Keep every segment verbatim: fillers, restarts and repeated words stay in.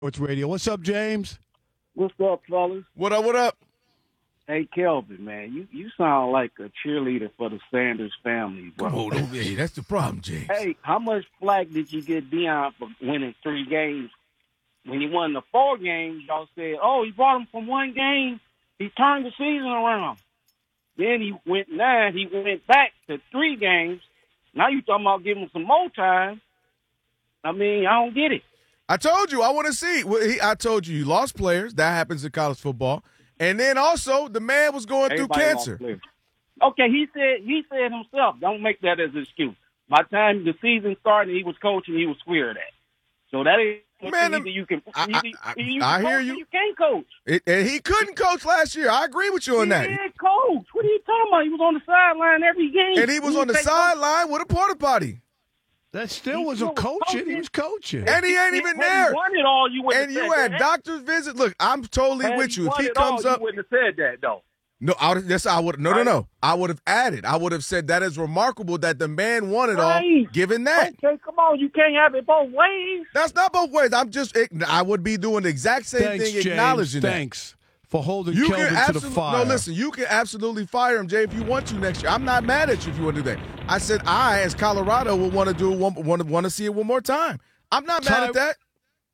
Sports Radio. What's up, James? What's up, fellas? What up, what up? Hey, Kelvin, man, you, you sound like a cheerleader for the Sanders family, bro. Come on, don't be. That's the problem, James. Hey, how much flack did you get Deion for winning three games? When he won the four games, y'all said, oh, he brought him from one game. He turned the season around. Then he went nine. He went back to three games. Now you talking about giving him some more time. I mean, I don't get it. I told you, I want to see. Well, he, I told you, you lost players. That happens in college football. And then also, the man was going Everybody through cancer. Okay, he said he said himself, don't make that as an excuse. By the time the season started, he was coaching, he was square that. So that ain't Man, either you can, I, either, I, I, either you I can hear coach you. or you can't coach. It, and he couldn't coach last year. I agree with you on He that. did coach. What are you talking about? He was on the sideline every game. And he was on the sideline with a porta potty. That still He wasn't was coaching. coaching. He was coaching. And he ain't even When there. He won it all, you wouldn't And have you said had that. doctor's visit. Look, I'm totally Had with you. If won he it comes all, up, you wouldn't have said that, though. no, I would. Yes, I would. No, no, no. I would have added. I would have said that is remarkable that the man won it all. Right. Given that, Okay, come on. You can't have it both ways. that's not both ways. I'm just. I would be doing the exact same Thanks, thing, James. acknowledging that. Thanks for holding You Kelvin can to the absolutely fire. no. Listen, you can absolutely fire him, Jay, if you want to next year. I'm not mad at you if you want to do that. I said I, as Colorado, will want to do one, want to want to see it one more time. I'm not mad Ty- at that.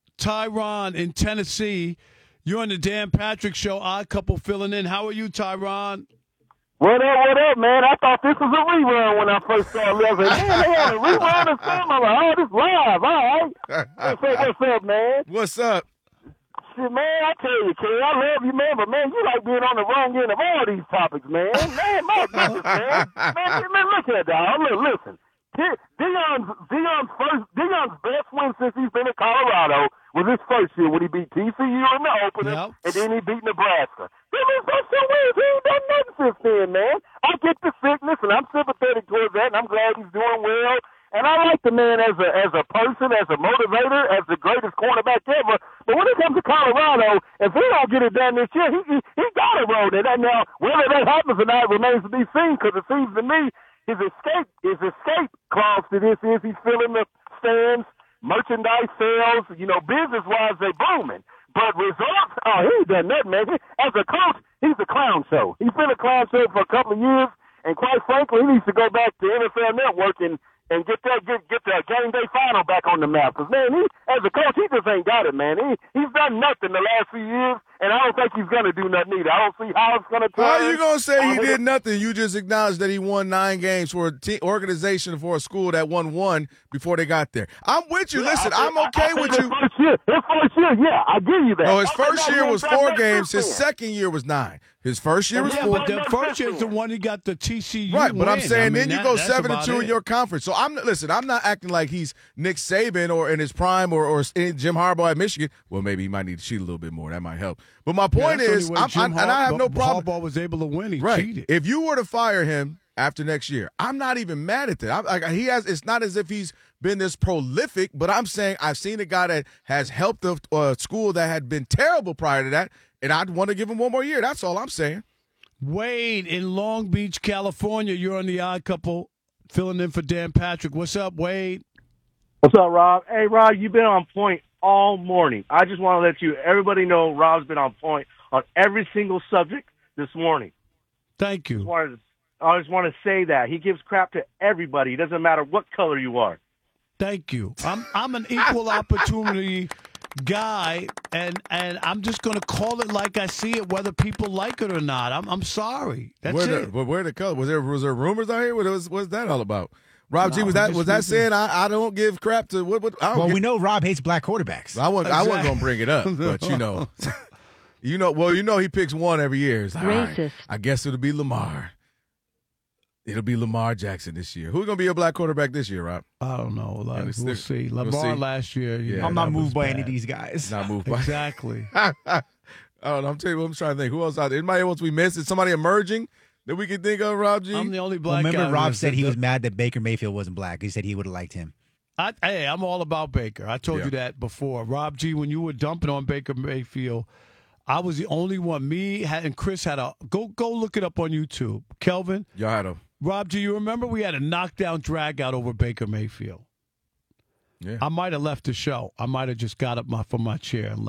Tyron in Tennessee. You're on the Dan Patrick Show. Odd couple filling in. How are you, Tyron? What up, what up, man? I thought this was a rerun when I first saw Leslie. Man, they had a rerun or something. I'm like, oh, this live, all right. What's up, what's up, man? What's up? Shit, man, I tell you, kid, I love you, man, but, man, you like being on the wrong end of all these topics, man. Man, my goodness, man. Man, man, look at that, dog. Look, listen. De- Deion's, Deion's, first, Deion's best win since he's been in Colorado was his first year when he beat T C U in the opener, Yep. and then he beat Nebraska. Then his first two wins, he ain't done nothing since then, man. I get the sickness, and I'm sympathetic towards that, and I'm glad he's doing well. And I like the man as a as a person, as a motivator, as the greatest cornerback ever. But when it comes to Colorado, if he don't get it done this year, he he, he got to roll it. And now, whether that happens or not remains to be seen, because it seems to me his escape his escape clause to this is he's filling the stands, merchandise sales, you know, business-wise, they booming. But results, oh, he ain't done nothing, man. As a coach, he's a clown show. He's been a clown show for a couple of years, and quite frankly, he needs to go back to N F L Network and and get that get get the game day final back on the map. Because, man, he as a coach, he just ain't got it, man. He he's done nothing the last few years, and I don't think he's gonna do nothing either. I don't see how it's gonna turn. How are you gonna say he Uh, did nothing? You just acknowledged that he won nine games for a te- organization for a school that won one before they got there. I'm with you. Listen, I- I'm I- okay I with think you. His first year, his first year, yeah, I give you that. No, his Okay, first now year he was ain't done four nothing games. since His then. second year was nine. His first year was Yeah, four. but the first year is the one he got the T C U Right, but I'm win. saying I mean, then you that- go that's seven and about two it. in your conference. So I'm listen. I'm not acting like he's Nick Saban or in his prime or or Jim Harbaugh at Michigan. Well, maybe he might need to cheat a little bit more. That might help. But my Yeah, point that's the is, only way I'm, Jim I'm, and I have Har- no problem. Harbaugh was able to win. He Right. cheated. If you were to fire him after next year, I'm not even mad at that. I'm, like, he has. It's not as if he's been this prolific, but I'm saying I've seen a guy that has helped a uh, school that had been terrible prior to that, and I'd want to give him one more year. That's all I'm saying. Wade in Long Beach, California. You're on the Odd Couple, filling in for Dan Patrick. What's up, Wade? What's up, Rob? Hey, Rob, you've been on point all morning. I just want to let you, everybody know Rob's been on point on every single subject this morning. Thank I just you. wanted to, I just want to say that. He gives crap to everybody. It doesn't matter what color you are. Thank you. I'm I'm an equal opportunity guy, and and I'm just going to call it like I see it, whether people like it or not. I'm I'm sorry. That's where it. The, where the color? Was there was there rumors out here? What was what's that all about? Rob G, No, was that just was that speaking. saying I, I don't give crap to what? what I don't Well, give, we know Rob hates black quarterbacks. I wasn't I wasn't Exactly. gonna bring it up, but you know, you know, well, you know, he picks one every year. It's like, all right, Racist. I guess it'll be Lamar. It'll be Lamar Jackson this year. Who's gonna be a black quarterback this year, Rob? I don't know. Like, it's we'll still- see. we'll Lamar see. last year. you Yeah. know, I'm not that moved was by any bad. of these guys. Not moved by. Exactly. I don't know. I'm telling you, I'm trying to think. Who else out there? Anybody else we missed? Is somebody emerging that we can think of, Rob G? I'm the only Well, black guy. remember, who Rob has said he the- was mad that Baker Mayfield wasn't black. He said he would have liked him. I, hey, I'm all about Baker. I told Yeah. you that before. Rob G, when you were dumping on Baker Mayfield, I was the only one. Me and Chris had a go. Go look it up on YouTube. Kelvin, Y'all had a Rob G, you remember we had a knockdown drag out over Baker Mayfield. Yeah. I might have left the show. I might have just got up my, from my chair and left.